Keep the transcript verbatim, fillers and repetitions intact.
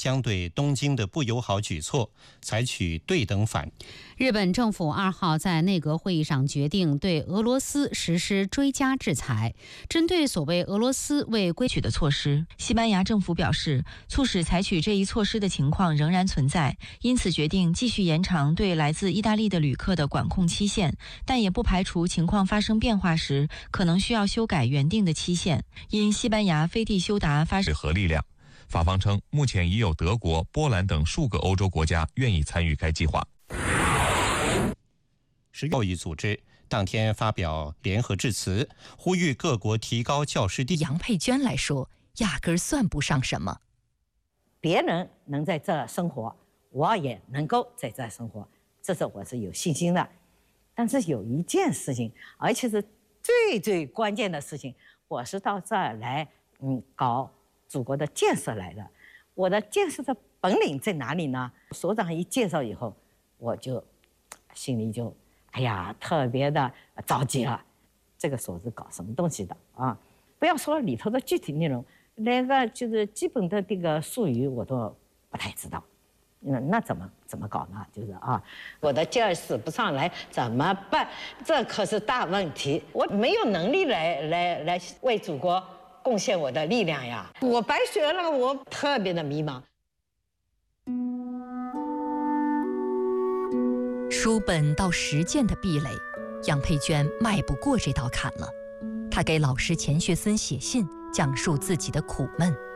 将对东京的不友好举措采取对等反。 日本政府二号在内阁会议上决定对俄罗斯实施追加制裁，针对所谓俄罗斯未规取的措施，西班牙政府表示，促使采取这一措施的情况仍然存在，因此决定继续延长对来自意大利的旅客的管控期限，但也不排除情况发生变化时可能需要修改原定的期限。因西班牙飞地休达发生核力量，法方称，目前已有德国、波兰等数个欧洲国家愿意参与该计划。 世界教育组织当天发表联合致辞，呼吁各国提高教师地。 杨佩娟来说，压根儿算不上什么。 别人能在这生活，我也能够在这生活，这是我是有信心的。但是有一件事情，而且是最最关键的事情，我是到这儿来，嗯，搞祖国的建设来的。我的建设的本领在哪里呢？所长一介绍以后，我就心里就，哎呀，特别的着急了。这个所是搞什么东西的啊？不要说里头的具体内容，连个就是基本的这个术语我都不太知道。嗯，那怎么怎么搞呢？就是啊，我的劲儿使不上来怎么办？这可是大问题。我没有能力来来来为祖国贡献我的力量呀！我白学了，我特别的迷茫。 书本到实践的壁垒，杨佩娟迈不过这道坎了。她给老师钱学森写信，讲述自己的苦闷。